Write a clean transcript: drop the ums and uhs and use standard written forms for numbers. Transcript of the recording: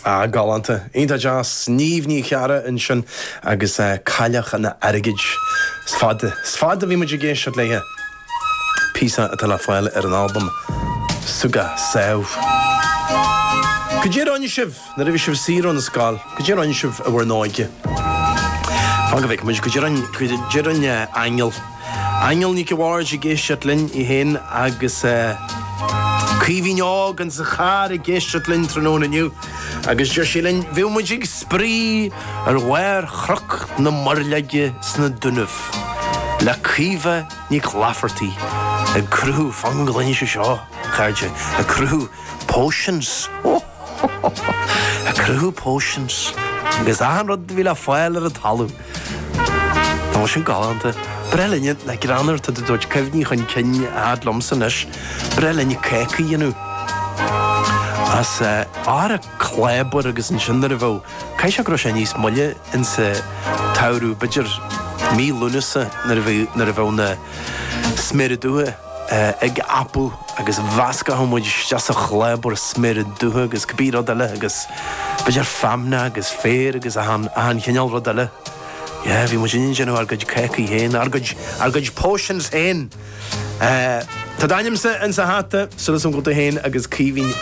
A galanta. Einta jas níomhní cheara in sin agus cailleach na airgid. Sfada bhí muidir géisiad léthe. Písa a tal fáil an album Suga Sau. Go dé aine sibh na bhí sibh sír an na scáil. Go dé aine sibh a bhar náige. Fága bheith muidir go dé aine angel. Angel ní go bhhair sé géisiad linn I héin agus Cíhíneág an sa char I géisiad linn tróna nniu. Agus dúir sé linn bhí muidig sprí ar bhhair chroch na marleige sna dunamh. Le cíomh ní chhlafartaí. A crú fanglainne se seo, chairde. A crú potions. A crú potions. Agus ahanrod bhí le fáil ar a talú. Tá sin galanta. Brelinne le granar tá dúirt cehní chun cinne adlomsan is. Brelinne cécaí dhéanú. As ára clébar agus an sin ar a bh, cai se gro sé níos mulle in sa tairú beidir mí lunasa nar a bh na smiridúthe ag apple agus bhasca muid just a chlébar smiridúthe agus cobí rodile agus beidir famna agus fér agus a han cheanal rodile. Ja, bhí mu sin sin argaid cécaí héin, argaid potions héin. Tá daimsa in sa háta, sulas an go héin agus cíhín